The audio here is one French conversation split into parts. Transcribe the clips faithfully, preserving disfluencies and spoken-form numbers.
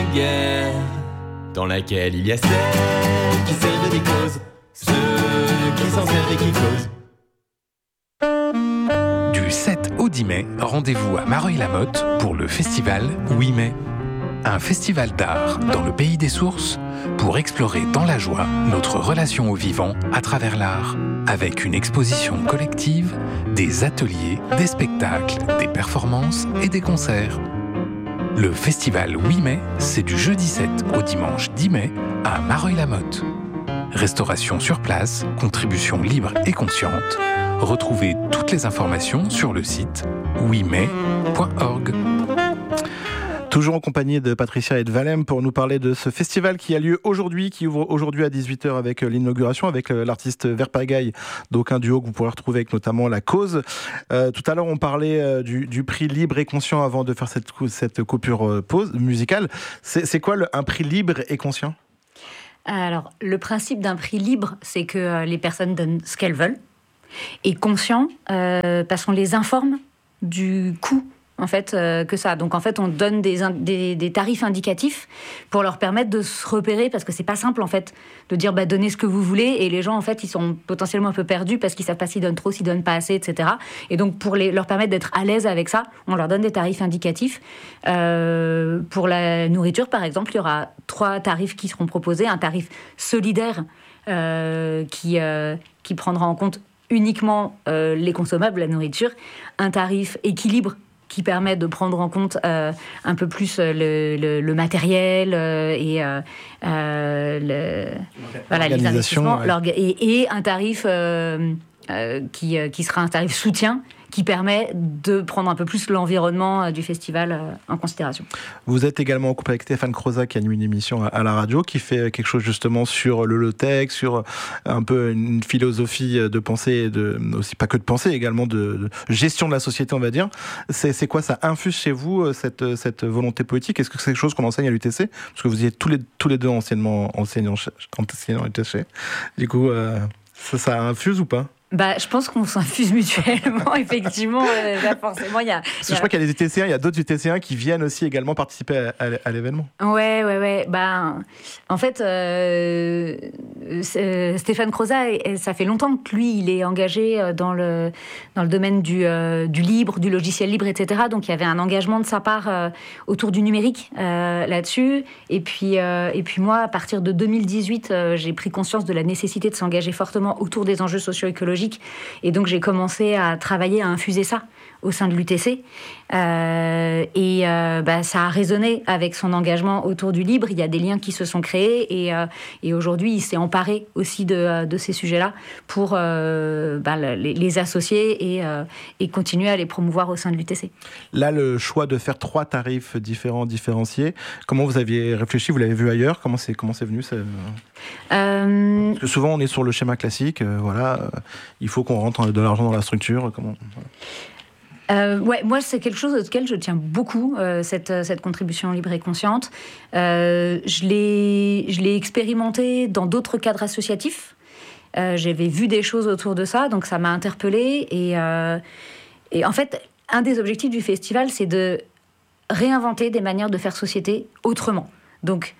guerre dans laquelle il y a celles qui servent des causes, ceux qui s'en servent et qui causent. Du sept au dix mai, rendez-vous à Mareuil-la-Motte pour le festival huit mai. Un festival d'art dans le pays des sources pour explorer dans la joie notre relation au vivant à travers l'art, avec une exposition collective, des ateliers, des spectacles, des performances et des concerts. Le festival huit mai, c'est du jeudi sept au dimanche dix mai à Mareuil-la-Motte. Restauration sur place, contribution libre et consciente. Retrouvez toutes les informations sur le site huit mai point org. Toujours en compagnie de Patricia et de Valem pour nous parler de ce festival qui a lieu aujourd'hui, qui ouvre aujourd'hui à dix-huit heures avec l'inauguration, avec l'artiste Verpagaille, donc un duo que vous pourrez retrouver avec notamment La Cause. Euh, tout à l'heure, on parlait euh, du, du prix libre et conscient avant de faire cette, cette coupure euh, pause musicale. C'est, c'est quoi le, un prix libre et conscient ? Alors, le principe d'un prix libre, c'est que euh, les personnes donnent ce qu'elles veulent. Et conscient, euh, parce qu'on les informe du coût en fait, euh, que ça. Donc, en fait, on donne des, des, des tarifs indicatifs pour leur permettre de se repérer, parce que c'est pas simple, en fait, de dire, bah, donnez ce que vous voulez, et les gens, en fait, ils sont potentiellement un peu perdus parce qu'ils savent pas s'ils donnent trop, s'ils donnent pas assez, et cetera. Et donc, pour les, leur permettre d'être à l'aise avec ça, on leur donne des tarifs indicatifs. Euh, pour la nourriture, par exemple, il y aura trois tarifs qui seront proposés. Un tarif solidaire euh, qui, euh, qui prendra en compte uniquement euh, les consommables, la nourriture. Un tarif équilibre qui permet de prendre en compte euh, un peu plus le, le, le matériel euh, et euh, euh, le, voilà, les investissements, ouais. et, et un tarif euh, euh, qui, qui sera un tarif soutien qui permet de prendre un peu plus l'environnement du festival en considération. Vous êtes également en couple avec Stéphane Croza qui anime une émission à la radio qui fait quelque chose justement sur le low-tech, sur un peu une philosophie de pensée, de, aussi pas que de pensée, également de, de gestion de la société, on va dire. C'est, c'est quoi, ça infuse chez vous cette, cette volonté politique ? Est-ce que c'est quelque chose qu'on enseigne à l'U T C ? Parce que vous y êtes tous les, tous les deux anciennement enseignants, enseignants U T C. Du coup, euh, ça, ça infuse ou pas ? Bah, je pense qu'on s'infuse mutuellement, effectivement. Euh, là, forcément, il y a. Parce que je crois qu'il y a des U T C un, il y a d'autres U T C un qui viennent aussi également participer à, à, à l'événement. Ouais, ouais, ouais. Bah, en fait, euh, Stéphane Croza, ça fait longtemps que lui, il est engagé dans le dans le domaine du euh, du libre, du logiciel libre, et cetera. Donc, il y avait un engagement de sa part euh, autour du numérique euh, là-dessus. Et puis, euh, et puis moi, à partir de deux mille dix-huit, euh, j'ai pris conscience de la nécessité de s'engager fortement autour des enjeux socio-écologiques. Et donc, j'ai commencé à travailler, à infuser ça au sein de l'U T C. Euh, et euh, bah, ça a résonné avec son engagement autour du libre. Il y a des liens qui se sont créés. Et, euh, et aujourd'hui, il s'est emparé aussi de, de ces sujets-là pour euh, bah, les, les associer et, euh, et continuer à les promouvoir au sein de l'U T C. Là, le choix de faire trois tarifs différents, différenciés, comment vous aviez réfléchi ? Vous l'avez vu ailleurs ? Comment c'est, comment c'est venu ça... euh... Parce que souvent, on est sur le schéma classique. Euh, voilà, euh, il faut qu'on rentre de l'argent dans la structure. Comment... Voilà. Euh, ouais, moi, c'est quelque chose auquel je tiens beaucoup, euh, cette, cette contribution libre et consciente. Euh, je l'ai, je l'ai expérimenté dans d'autres cadres associatifs. Euh, j'avais vu des choses autour de ça, donc ça m'a interpellée. Et, euh, et en fait, un des objectifs du festival, c'est de réinventer des manières de faire société autrement. Donc,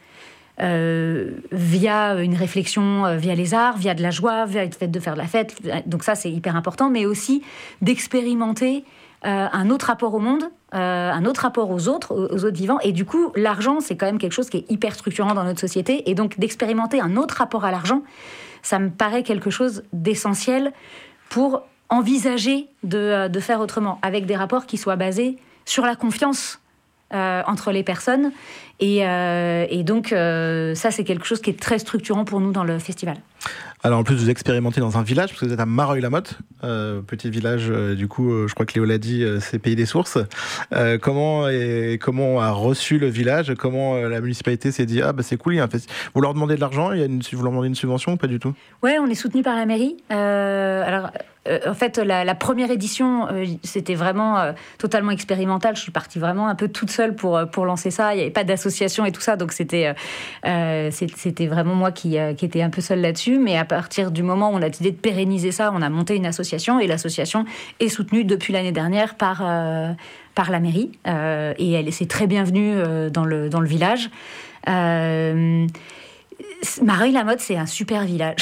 Euh, via une réflexion, euh, via les arts, via de la joie, via le fait de faire de la fête. Donc ça, c'est hyper important, mais aussi d'expérimenter euh, un autre rapport au monde, euh, un autre rapport aux autres, aux, aux autres vivants. Et du coup, l'argent, c'est quand même quelque chose qui est hyper structurant dans notre société. Et donc, d'expérimenter un autre rapport à l'argent, ça me paraît quelque chose d'essentiel pour envisager de, de faire autrement, avec des rapports qui soient basés sur la confiance Euh, entre les personnes. Et, euh, et donc, euh, ça, c'est quelque chose qui est très structurant pour nous dans le festival. Alors, en plus, vous expérimentez dans un village, parce que vous êtes à Mareuil-la-Motte, euh, petit village, euh, du coup, euh, je crois que Léo l'a dit, euh, c'est Pays des Sources. Euh, comment, et, comment a reçu le village ? Comment euh, la municipalité s'est dit « Ah, bah, c'est cool, il y a un festival ». Vous leur demandez de l'argent ? Il y a une, vous leur demandez une subvention ou pas du tout ? Ouais, on est soutenu par la mairie. Euh, alors, euh, en fait, la, la première édition, euh, c'était vraiment euh, totalement expérimental. Je suis partie vraiment un peu toute seule pour, pour lancer ça. Il n'y avait pas d'association et tout ça, donc c'était, euh, c'était vraiment moi qui, euh, qui étais un peu seule là-dessus. Mais à partir du moment où on a décidé de pérenniser ça, on a monté une association et l'association est soutenue depuis l'année dernière par, euh, par la mairie euh, et elle c'est très bienvenue euh, dans le dans le village. Euh, Mareuil-la-Motte, c'est un super village.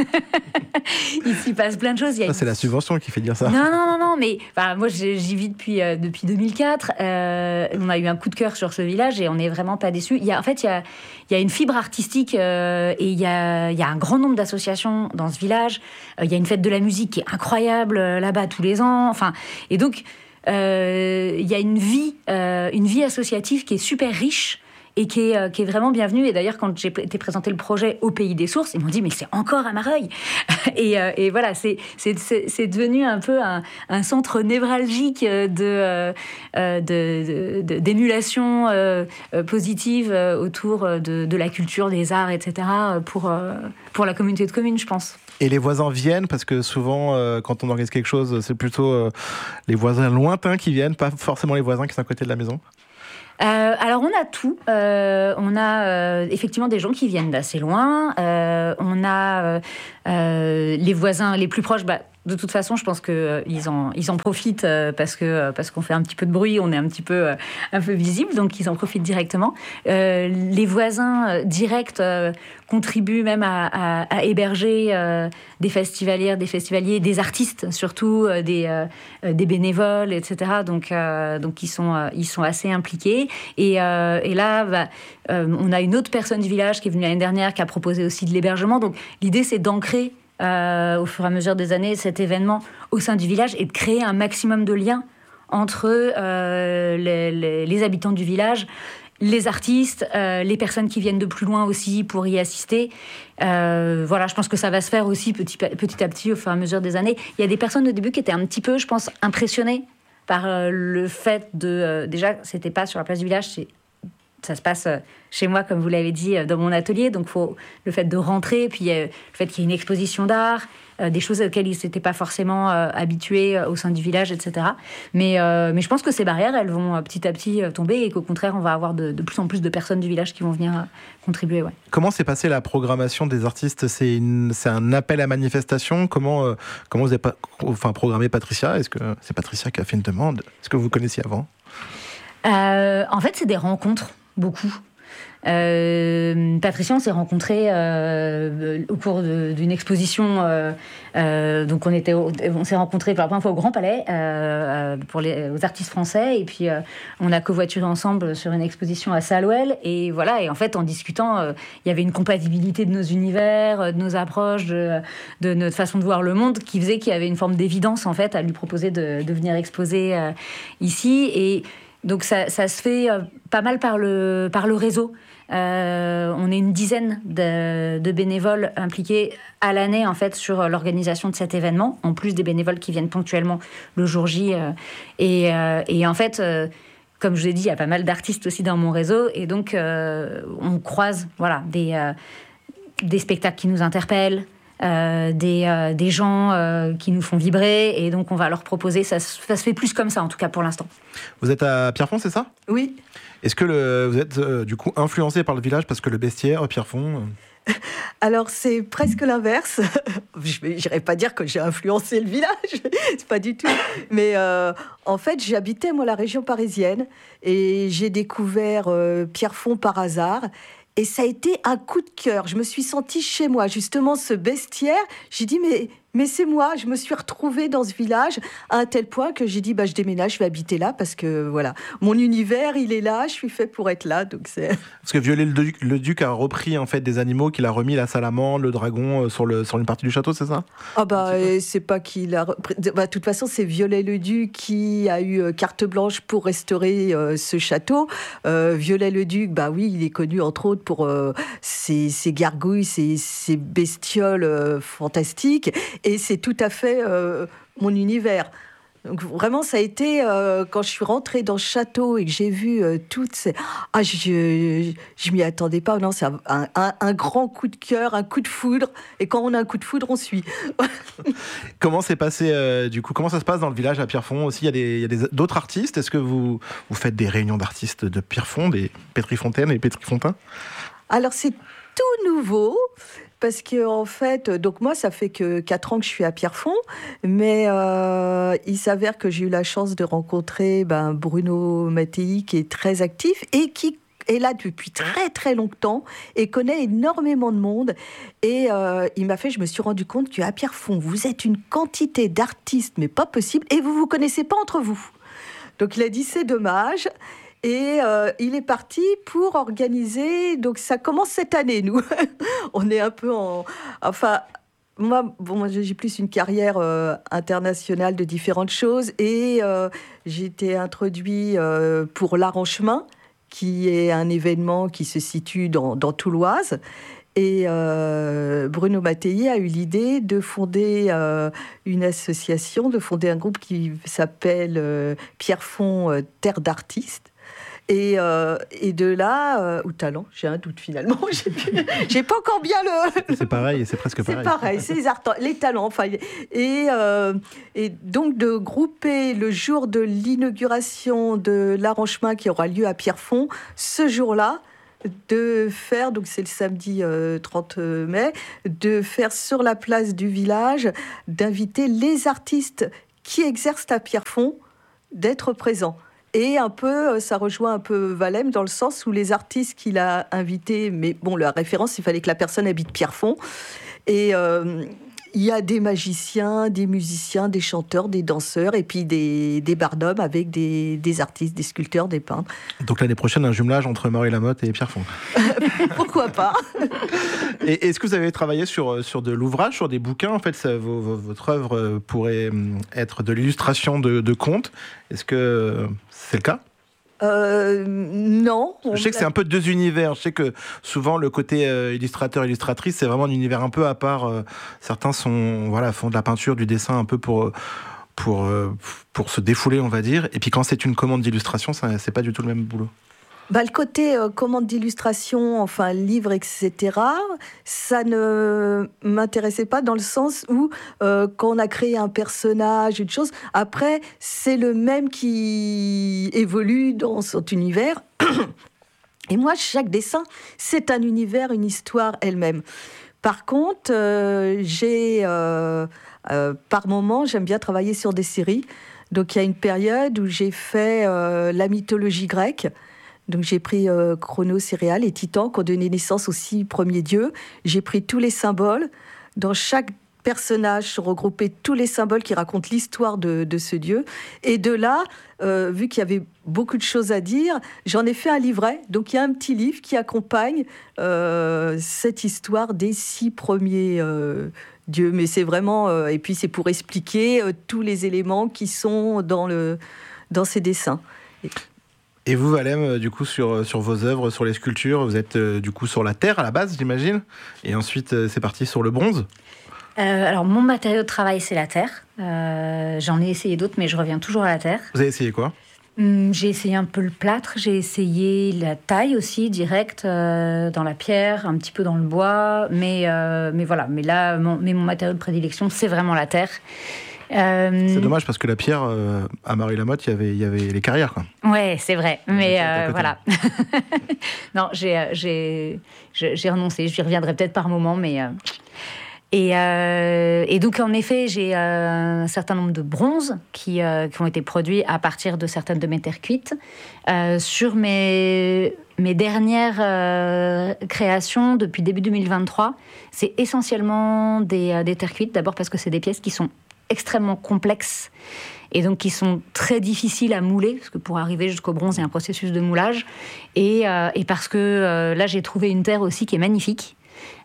Il s'y passe plein de choses. Il y a ça, une... c'est la subvention qui fait dire ça. Non, non, non, non mais bah, moi j'y vis depuis, euh, depuis deux mille quatre. Euh, on a eu un coup de cœur sur ce village et on n'est vraiment pas déçus. Il y a, en fait, il y a, il y a une fibre artistique euh, et il y, a, il y a un grand nombre d'associations dans ce village. Euh, il y a une fête de la musique qui est incroyable euh, là-bas tous les ans. Enfin, et donc, euh, il y a une vie, euh, une vie associative qui est super riche. Et qui est, euh, qui est vraiment bienvenue. Et d'ailleurs, quand j'ai été présenter le projet au Pays des Sources, ils m'ont dit « mais c'est encore à Mareuil !» et, euh, et voilà, c'est, c'est, c'est, c'est devenu un peu un, un centre névralgique de, euh, de, de, de, d'émulation euh, positive autour de, de la culture, des arts, et cetera pour, euh, pour la communauté de communes, je pense. Et les voisins viennent, parce que souvent, euh, quand on organise quelque chose, c'est plutôt euh, les voisins lointains qui viennent, pas forcément les voisins qui sont à côté de la maison. Euh, alors on a tout. Euh, on a euh, effectivement des gens qui viennent d'assez loin. Euh, on a euh, euh, les voisins les plus proches. Bah, de toute façon, je pense que euh, ils en ils en profitent euh, parce que euh, parce qu'on fait un petit peu de bruit, on est un petit peu euh, un peu visible, donc ils en profitent directement. Euh, les voisins euh, directs euh, contribuent même à, à, à héberger euh, des festivalières, des festivaliers, des artistes surtout, euh, des euh, des bénévoles, et cetera. Donc euh, donc ils sont euh, ils sont assez impliqués. Et, euh, et là, bah, euh, on a une autre personne du village qui est venue l'année dernière qui a proposé aussi de l'hébergement. Donc l'idée, c'est d'ancrer Euh, au fur et à mesure des années, cet événement au sein du village et de créer un maximum de liens entre euh, les, les, les habitants du village, les artistes, euh, les personnes qui viennent de plus loin aussi pour y assister. Euh, voilà, je pense que ça va se faire aussi petit, petit à petit au fur et à mesure des années. Il y a des personnes au début qui étaient un petit peu, je pense, impressionnées par euh, le fait de... Euh, déjà, c'était pas sur la place du village, c'est ça se passe chez moi, comme vous l'avez dit, dans mon atelier. Donc, faut, le fait de rentrer, puis euh, le fait qu'il y ait une exposition d'art, euh, des choses auxquelles ils n'étaient pas forcément euh, habitués euh, au sein du village, et cetera. Mais, euh, mais je pense que ces barrières, elles vont euh, petit à petit euh, tomber et qu'au contraire, on va avoir de, de plus en plus de personnes du village qui vont venir euh, contribuer. Ouais. Comment s'est passée la programmation des artistes ? C'est, une, c'est un appel à manifestation ? Comment, euh, comment vous avez pas, enfin, programmé Patricia ? Est-ce que c'est Patricia qui a fait une demande ? Est-ce que vous connaissiez avant ? euh, En fait, c'est des rencontres. Beaucoup. Euh, Patricia, on s'est rencontrés euh, au cours de, d'une exposition. Euh, euh, donc, on, était au, on s'est rencontrés pour la première fois au Grand Palais euh, pour les aux artistes français. Et puis, euh, on a covoituré ensemble sur une exposition à Salouel. Et voilà. Et en fait, en discutant, euh, il y avait une compatibilité de nos univers, de nos approches, de, de notre façon de voir le monde, qui faisait qu'il y avait une forme d'évidence en fait à lui proposer de, de venir exposer euh, ici. Et donc ça, ça se fait euh, pas mal par le, par le réseau. Euh, on est une dizaine de, de bénévoles impliqués à l'année en fait sur l'organisation de cet événement, en plus des bénévoles qui viennent ponctuellement le jour J. Euh, et, euh, et en fait, euh, comme je vous ai dit, il y a pas mal d'artistes aussi dans mon réseau, et donc euh, on croise voilà, des, euh, des spectacles qui nous interpellent, Euh, des, euh, des gens euh, qui nous font vibrer, et donc on va leur proposer, ça, ça se fait plus comme ça en tout cas pour l'instant. Vous êtes à Pierrefonds, c'est ça ? Oui. Est-ce que le, vous êtes euh, du coup influencé par le village parce que le bestiaire, Pierrefonds euh... Alors c'est presque l'inverse. Je n'irais pas dire que j'ai influencé le village, c'est pas du tout. Mais euh, en fait, j'habitais moi la région parisienne et j'ai découvert euh, Pierrefonds par hasard. Et ça a été un coup de cœur. Je me suis sentie chez moi. Justement, ce bestiaire, j'ai dit, mais, mais c'est moi. Je me suis retrouvée dans ce village à un tel point que j'ai dit, bah, je déménage, je vais habiter là parce que, voilà, mon univers, il est là. Je suis fait pour être là. Donc c'est... Parce que Viollet-le-Duc le Duc a repris en fait, des animaux qu'il a remis, la salamandre, le dragon, sur, le, sur une partie du château, c'est ça ? Ah bah, c'est pas qu'il a... repris... Bah, de toute façon, c'est Viollet-le-Duc qui a eu carte blanche pour restaurer euh, ce château. Euh, Viollet-le-Duc, bah oui, il est connu, entre autres, pour euh, ses, ses gargouilles, ses, ses bestioles euh, fantastiques. Et c'est tout à fait euh, mon univers. Donc vraiment, ça a été, euh, quand je suis rentrée dans ce château et que j'ai vu euh, toutes ces... Ah, je je m'y attendais pas. Non, c'est un, un, un grand coup de cœur, un coup de foudre. Et quand on a un coup de foudre, on suit. Comment s'est passé, euh, du coup, comment ça se passe dans le village à Pierrefonds aussi ? Il y a, des, il y a des, d'autres artistes. Est-ce que vous, vous faites des réunions d'artistes de Pierrefonds, des Pétrifontaines et Pétrifontins ? Alors, c'est tout nouveau. parce que en fait, donc moi, ça fait que quatre ans que je suis à Pierrefonds, mais euh, il s'avère que j'ai eu la chance de rencontrer ben, Bruno Mattei, qui est très actif et qui est là depuis très très longtemps et connaît énormément de monde. Et euh, il m'a fait, je me suis rendu compte qu'à Pierrefonds, vous êtes une quantité d'artistes, mais pas possible, et vous vous connaissez pas entre vous. Donc il a dit, c'est dommage. Et euh, il est parti pour organiser. Donc ça commence cette année, nous. On est un peu en. Enfin. Moi, bon, moi, j'ai plus une carrière euh, internationale de différentes choses. Et euh, j'ai été introduit euh, pour l'Arranchemin, qui est un événement qui se situe dans, dans tout l'Oise. Et euh, Bruno Mattei a eu l'idée de fonder euh, une association, de fonder un groupe qui s'appelle euh, Pierrefonds euh, Terre d'Artistes. Et, euh, et de là, euh, ou talent, j'ai un doute finalement, j'ai, plus, j'ai pas encore bien le... C'est pareil, c'est presque pareil. C'est pareil, c'est les, art- les talents. Enfin, et, euh, et donc de grouper le jour de l'inauguration de l'Arranchemin qui aura lieu à Pierrefonds, ce jour-là, de faire, donc c'est le samedi euh, trente mai, de faire sur la place du village, d'inviter les artistes qui exercent à Pierrefonds d'être présents. Et un peu, ça rejoint un peu Valem dans le sens où les artistes qu'il a invités, mais bon, la référence, il fallait que la personne habite Pierrefonds. Et euh, il y a des magiciens, des musiciens, des chanteurs, des danseurs, et puis des, des barnums avec des, des artistes, des sculpteurs, des peintres. Donc l'année prochaine, un jumelage entre Mareuil-la-Motte et Pierrefonds. Pourquoi pas? Et est-ce que vous avez travaillé sur, sur de l'ouvrage, sur des bouquins? En fait, ça, vos, vos, votre œuvre pourrait être de l'illustration de, de contes. Est-ce que c'est le cas? Euh, non. Je sais que c'est un peu deux univers. Je sais que souvent le côté euh, illustrateur-illustratrice, c'est vraiment un univers un peu à part. Euh, certains sont, voilà, font de la peinture, du dessin un peu pour, pour, euh, pour se défouler, on va dire. Et puis quand c'est une commande d'illustration, ça, c'est pas du tout le même boulot. Bah, le côté euh, commande d'illustration, enfin livre, et cetera, ça ne m'intéressait pas dans le sens où euh, quand on a créé un personnage, une chose, après c'est le même qui évolue dans son univers. Et moi, chaque dessin, c'est un univers, une histoire elle-même. Par contre, euh, j'ai euh, euh, par moment, j'aime bien travailler sur des séries. Donc il y a une période où j'ai fait euh, la mythologie grecque. Donc j'ai pris euh, Chronos, Céréales et Titan, qui ont donné naissance aux six premiers dieux. J'ai pris tous les symboles. Dans chaque personnage, se regrouper tous les symboles qui racontent l'histoire de, de ce dieu. Et de là, euh, vu qu'il y avait beaucoup de choses à dire, j'en ai fait un livret. Donc il y a un petit livre qui accompagne euh, cette histoire des six premiers euh, dieux. Mais c'est vraiment... Euh, et puis c'est pour expliquer euh, tous les éléments qui sont dans, le, dans ces dessins. Et... Et vous, Valem, du coup, sur, sur vos œuvres, sur les sculptures, vous êtes du coup sur la terre à la base, j'imagine, et ensuite c'est parti sur le bronze. Euh, alors, mon matériau de travail, c'est la terre. Euh, j'en ai essayé d'autres, mais je reviens toujours à la terre. Vous avez essayé quoi? hum, J'ai essayé un peu le plâtre, j'ai essayé la taille aussi, direct, euh, dans la pierre, un petit peu dans le bois, mais, euh, mais voilà. Mais là, mon, mais mon matériau de prédilection, c'est vraiment la terre. Euh... C'est dommage parce que la pierre, euh, à Mareuil-la-Motte, il y avait, il y avait les carrières, quoi. Ouais, c'est vrai, mais euh, voilà. Non, j'ai, j'ai, j'ai renoncé. J'y reviendrai peut-être par moment, mais euh... et, euh, et donc en effet, j'ai euh, un certain nombre de bronzes qui, euh, qui ont été produits à partir de certaines de mes terres cuites. Euh, sur mes mes dernières euh, créations depuis début deux mille vingt-trois, c'est essentiellement des, euh, des terres cuites. D'abord parce que c'est des pièces qui sont extrêmement complexes et donc qui sont très difficiles à mouler, parce que pour arriver jusqu'au bronze, il y a un processus de moulage. Et, euh, et parce que euh, là, j'ai trouvé une terre aussi qui est magnifique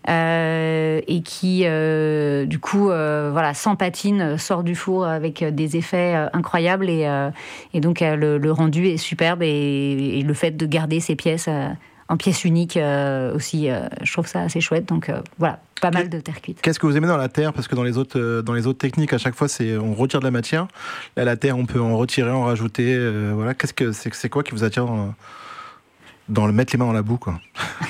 euh, et qui, euh, du coup, euh, voilà, sans patine, sort du four avec des effets euh, incroyables. Et, euh, et donc, euh, le, le rendu est superbe et, et le fait de garder ces pièces euh, en pièces uniques euh, aussi, euh, je trouve ça assez chouette. Donc, euh, voilà. Pas mal de terre cuite. Qu'est-ce que vous aimez dans la terre? Parce que dans les autres, euh, dans les autres techniques, à chaque fois, c'est on retire de la matière. Là, la terre, on peut en retirer, en rajouter. Euh, voilà. Qu'est-ce que c'est, c'est quoi qui vous attire dans, dans le mettre les mains dans la boue, quoi?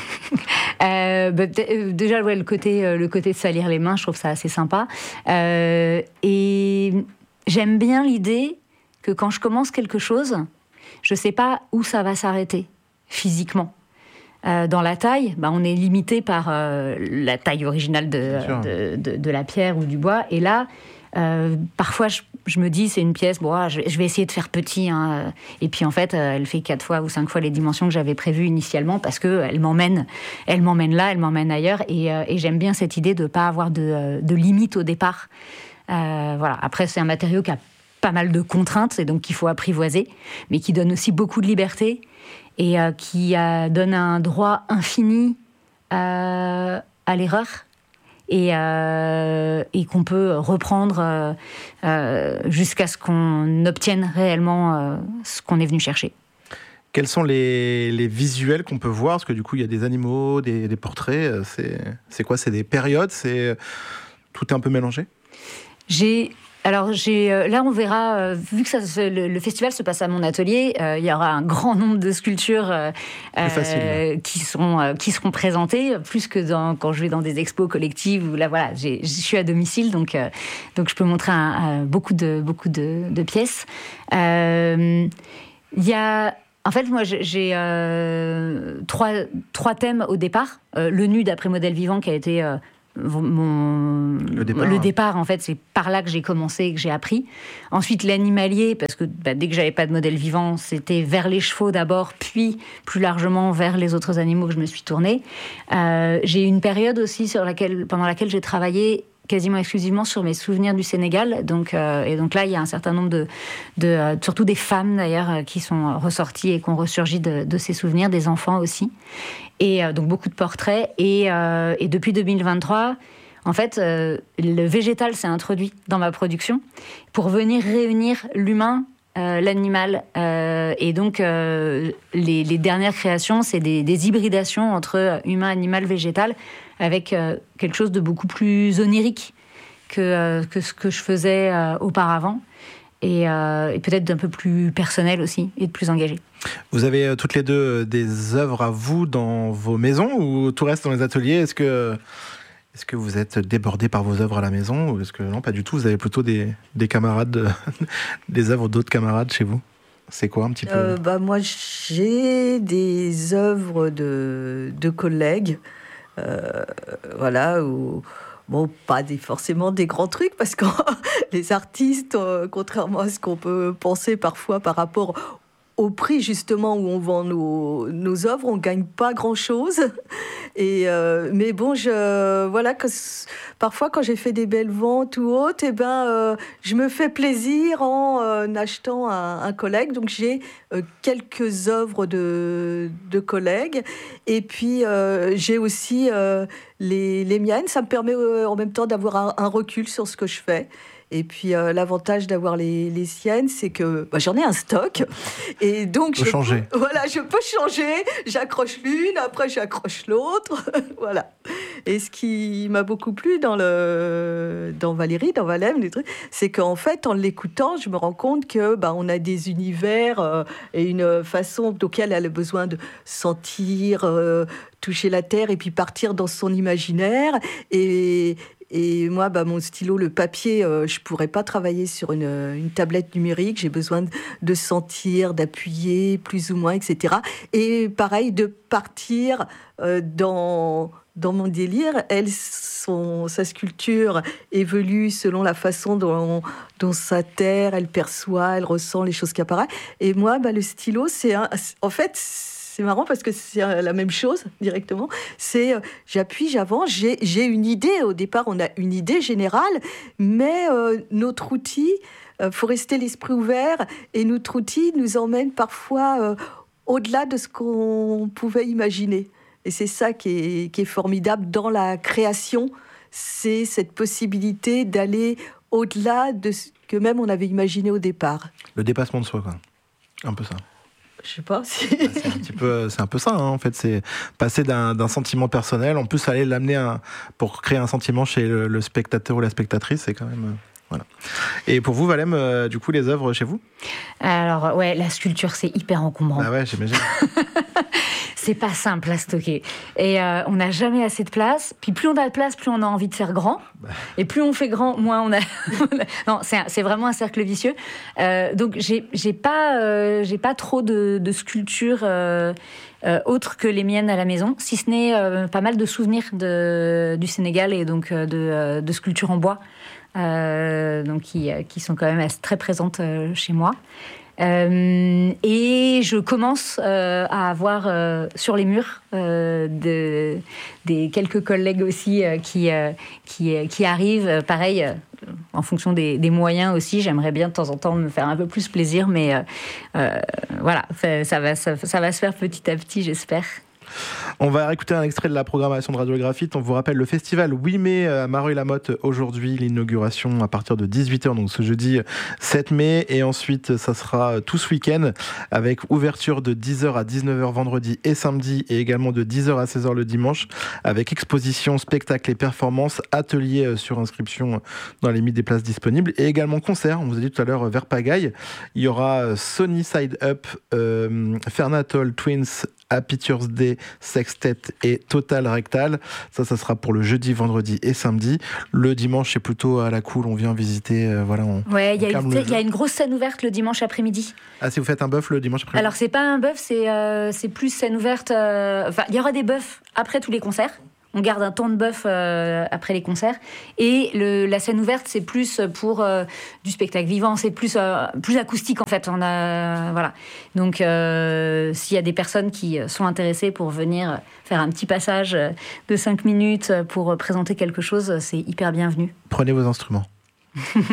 euh, bah, déjà, ouais, le côté, euh, le côté de salir les mains, je trouve ça assez sympa. Euh, et j'aime bien l'idée que quand je commence quelque chose, je sais pas où ça va s'arrêter physiquement. euh, dans la taille, bah, on est limité par euh, la taille originale de, de, de, de la pierre ou du bois. Et là, euh, parfois, je, je me dis, c'est une pièce, bon, ah, je, je vais essayer de faire petit. Hein. Et puis, en fait, euh, elle fait quatre fois ou cinq fois les dimensions que j'avais prévues initialement parce qu'elle m'emmène, elle m'emmène là, elle m'emmène ailleurs. Et, euh, et j'aime bien cette idée de ne pas avoir de, de limite au départ. Euh, voilà. Après, c'est un matériau qui a pas mal de contraintes et donc qu'il faut apprivoiser, mais qui donne aussi beaucoup de liberté et euh, qui euh, donne un droit infini euh, à l'erreur et, euh, et qu'on peut reprendre euh, euh, jusqu'à ce qu'on obtienne réellement euh, ce qu'on est venu chercher. Quels sont les, les visuels qu'on peut voir? Parce que du coup, il y a des animaux, des, des portraits. C'est, c'est quoi? C'est des périodes? C'est... Tout est un peu mélangé? J'ai... Alors, j'ai, euh, là, on verra, euh, vu que ça, le, le festival se passe à mon atelier, euh, il y aura un grand nombre de sculptures euh, euh, qui, sont, euh, qui seront présentées, plus que dans, quand je vais dans des expos collectives, où là, voilà, j'ai, je suis à domicile, donc, euh, donc je peux montrer un, un, beaucoup, de, beaucoup de, de pièces. Euh, il y a... En fait, moi, j'ai euh, trois, trois thèmes au départ. Euh, le nu d'après modèle vivant qui a été... Euh, Mon, le, départ. le départ, en fait, c'est par là que j'ai commencé et que j'ai appris. Ensuite, l'animalier, parce que bah, dès que j'avais pas de modèle vivant, c'était vers les chevaux d'abord, puis plus largement vers les autres animaux que je me suis tournée. Euh, j'ai eu une période aussi sur laquelle, pendant laquelle j'ai travaillé quasiment exclusivement sur mes souvenirs du Sénégal. Donc, euh, et donc là, il y a un certain nombre de, de euh, surtout des femmes d'ailleurs, qui sont ressorties et qui ont ressurgi de, de ces souvenirs, des enfants aussi. Et euh, donc beaucoup de portraits. Et, euh, et depuis deux mille vingt-trois, en fait, euh, le végétal s'est introduit dans ma production pour venir réunir l'humain, euh, l'animal. Euh, et donc, euh, les, les dernières créations, c'est des, des hybridations entre humain, animal, végétal, avec euh, quelque chose de beaucoup plus onirique que, euh, que ce que je faisais euh, auparavant. Et, euh, et peut-être d'un peu plus personnel aussi, et de plus engagé. Vous avez euh, toutes les deux des œuvres à vous dans vos maisons ou tout reste dans les ateliers? Est-ce que, est-ce que vous êtes débordés par vos œuvres à la maison ou est-ce que non, pas du tout? Vous avez plutôt des, des camarades, de, des œuvres d'autres camarades chez vous? C'est quoi un petit peu? euh, bah, Moi, j'ai des œuvres de, de collègues, euh, voilà, où... Bon, pas des, forcément des grands trucs, parce que les artistes, euh, contrairement à ce qu'on peut penser parfois par rapport au prix justement où on vend nos, nos œuvres, on ne gagne pas grand-chose. Et, euh, mais bon, je, voilà, que, parfois quand j'ai fait des belles ventes ou autres, eh ben, euh, je me fais plaisir en euh, achetant un, un collègue. Donc j'ai euh, quelques œuvres de, de collègues. Et puis euh, j'ai aussi euh, les, les miennes. Ça me permet euh, en même temps d'avoir un, un recul sur ce que je fais. Et puis euh, l'avantage d'avoir les, les siennes, c'est que bah, j'en ai un stock. Et donc, je peux changer. Voilà, je peux changer. J'accroche l'une, après j'accroche l'autre. Voilà. Et ce qui m'a beaucoup plu dans, le, dans Valérie, dans Valem, les trucs, c'est qu'en fait, en l'écoutant, je me rends compte que bah, on a des univers euh, et une façon auquel elle a besoin de sentir, euh, toucher la terre et puis partir dans son imaginaire. Et. Et moi, bah, mon stylo, le papier, euh, je ne pourrais pas travailler sur une, une tablette numérique. J'ai besoin de, de sentir, d'appuyer plus ou moins, et cetera. Et pareil, de partir euh, dans, dans mon délire. Elle, son, sa sculpture évolue selon la façon dont, dont sa terre, elle perçoit, elle ressent les choses qui apparaissent. Et moi, bah, le stylo, c'est un, en fait... C'est marrant parce que c'est la même chose directement. C'est euh, j'appuie, j'avance, j'ai, j'ai une idée. Au départ, on a une idée générale, mais euh, notre outil, il euh, faut rester l'esprit ouvert. Et notre outil nous emmène parfois euh, au-delà de ce qu'on pouvait imaginer. Et c'est ça qui est, qui est formidable dans la création. C'est cette possibilité d'aller au-delà de ce que même on avait imaginé au départ. Le dépassement de soi, quoi. Un peu ça. Je sais pas si... c'est, un petit peu, c'est un peu ça, hein, en fait. C'est passer d'un, d'un sentiment personnel, en plus aller l'amener à, pour créer un sentiment chez le, le spectateur ou la spectatrice, c'est quand même... Euh, voilà. Et pour vous, Valem, euh, du coup, les œuvres chez vous? Alors, ouais, la sculpture, c'est hyper encombrant. Ah ouais, j'imagine. C'est pas simple à stocker. Et euh, on n'a jamais assez de place. Puis plus on a de place, plus on a envie de faire grand. Bah. Et plus on fait grand, moins on a... non, c'est, un, c'est vraiment un cercle vicieux. Euh, donc, j'ai, j'ai, pas, euh, j'ai pas trop de, de sculptures... Euh, euh, autres que les miennes à la maison, si ce n'est euh, pas mal de souvenirs de, du Sénégal et donc euh, de, euh, de sculptures en bois, euh, donc qui, qui sont quand même très présentes euh, chez moi. Euh, et je commence euh, à avoir euh, sur les murs euh, de, des quelques collègues aussi euh, qui, euh, qui, qui arrivent. Pareil, euh, en fonction des, des moyens aussi, j'aimerais bien de temps en temps me faire un peu plus plaisir, mais euh, euh, voilà, ça, ça, va, ça, ça va se faire petit à petit, j'espère. On va écouter un extrait de la programmation de Radio Graphite. On vous rappelle le festival huit mai à Mareuil-la-Motte aujourd'hui, l'inauguration à partir de dix-huit heures, donc ce jeudi sept mai, et ensuite ça sera tout ce week-end avec ouverture de dix heures à dix-neuf heures vendredi et samedi, et également de dix heures à seize heures le dimanche, avec exposition, spectacle et performances, ateliers sur inscription dans les limites des places disponibles, et également concert. On vous a dit tout à l'heure vers Pagaille, il y aura Sony Side Up, euh, Fernatol Twins, Happy Thursday, Sextet et Total Rectal. Ça, ça sera pour le jeudi, vendredi et samedi. Le dimanche, c'est plutôt à la cool. On vient visiter. Euh, voilà, on, ouais, il y, y a une grosse scène ouverte le dimanche après-midi. Ah, si vous faites un bœuf le dimanche après-midi. Alors, c'est pas un bœuf, c'est, euh, c'est plus scène ouverte. Euh... Enfin, il y aura des bœufs après tous les concerts. On garde un temps de bœuf euh, après les concerts. Et le, la scène ouverte, c'est plus pour euh, du spectacle vivant. C'est plus, euh, plus acoustique, en fait. On a, voilà. Donc, euh, s'il y a des personnes qui sont intéressées pour venir faire un petit passage de cinq minutes pour présenter quelque chose, c'est hyper bienvenu. Prenez vos instruments.